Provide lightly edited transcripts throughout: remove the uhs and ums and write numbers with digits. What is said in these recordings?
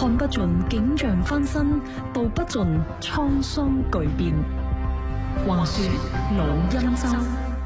看不盡景象翻新，道不盡滄桑巨變。話說老欽州，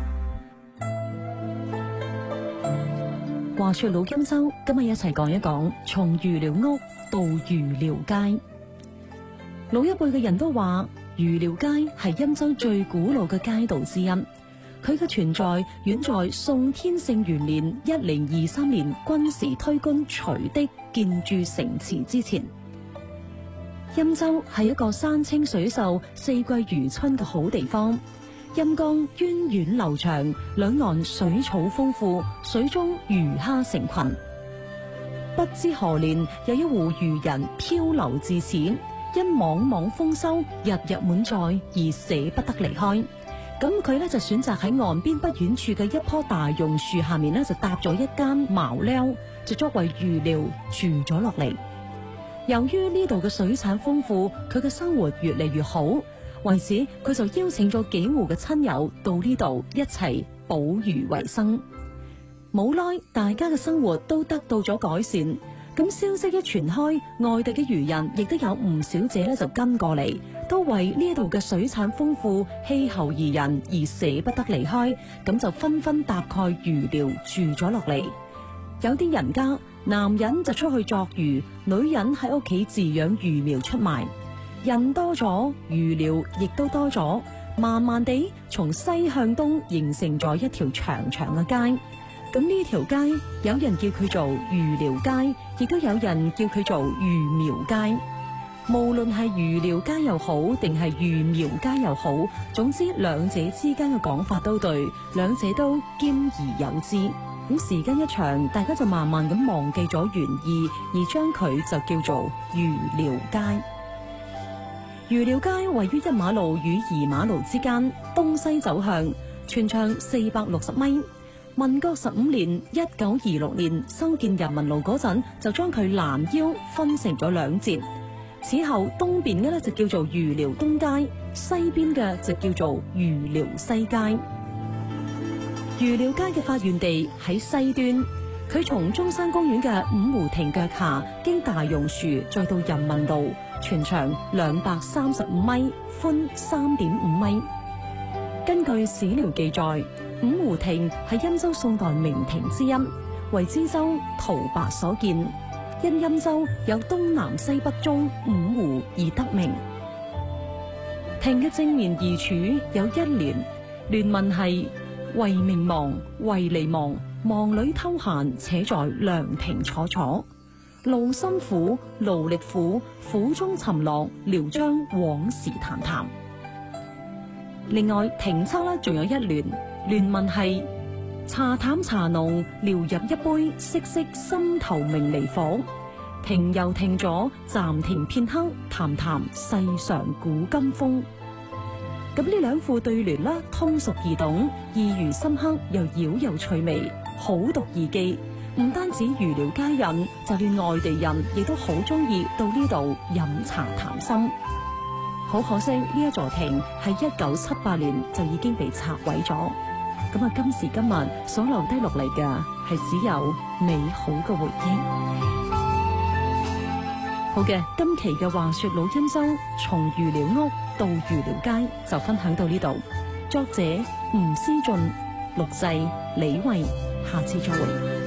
話說老欽州，今日一齊講一講從魚寮屋到魚寮街。老一輩嘅人都話，魚寮街係欽州最古老嘅街道之一。佢嘅存在遠在宋天聖元年1023年軍事推官徐的建築城池之前。欽州係一個山清水秀、四季如春嘅好地方。欽江源遠流長，兩岸水草豐富，水中魚蝦成群。不知何年，有一戶漁人漂流至此，因莽莽豐收，日日滿載而捨不得離開。咁佢咧就選擇喺岸邊不遠處嘅一棵大榕樹下面咧，就搭咗一間茅寮，就作為魚寮住咗落嚟。由於呢度嘅水產豐富，佢嘅生活越嚟越好，為此佢就邀請咗幾戶嘅親友到呢度一齊捕魚為生。冇耐，大家嘅生活都得到咗改善。咁消息一傳開，外地嘅漁人亦都有唔少者咧就跟過嚟，都為呢度嘅水產豐富、氣候宜人而捨不得離開，咁就紛紛搭蓋魚寮住咗落嚟。有啲人家，男人就出去作魚，女人喺屋企飼養魚苗出賣。人多咗，魚寮亦都多咗，慢慢地從西向東形成咗一條長長嘅街。咁呢條街，有人叫佢做魚寮街，亦都有人叫佢做魚苗街。無論係魚寮街又好，定係魚苗街又好，總之兩者之間嘅講法都對，兩者都兼而有之。咁時間一長，大家就慢慢咁忘記咗原意，而將佢就叫做魚寮街。魚寮街位於一馬路與二馬路之間，東西走向，全長460米。民國15年1926年修建人民路嗰陣，就將佢攔腰分成咗兩截。此後東邊嘅咧就叫做魚寮東街，西邊嘅就叫做魚寮西街。魚寮街嘅發源地喺西端，佢從中山公園嘅五湖亭腳下，經大榕樹再到人民路，全長235米，寬3.5米。根據史料記載，五湖亭係欽州宋代名亭之一，為知州陶白所建。因欽州有東南西北中五湖而得名。亭嘅正面二柱有一聯，聯文係為名忙，為利忙，忙裏偷閒，且在涼亭坐坐。勞心苦，勞力苦，苦中尋樂，聊將往事談談。另外，亭側呢仲有一聯，聯文係茶淡茶濃，聊入一杯，息息心頭明離火。停又停咗，暫停片刻，談談世上古今風。咁呢兩副對聯啦，通俗易懂，意喻深刻，又饒有趣味，好讀易記。唔單止魚寮街人，就連外地人亦都好中意到呢度飲茶談心。好可惜，呢一座亭喺1978年就已經被拆毀咗。咁啊，今時今日所留低落嚟嘅係只有美好嘅回憶。好嘅，今期嘅話說老欽州，從魚寮屋到魚寮街就分享到呢度。作者吳思俊，錄製李慧，下次再會。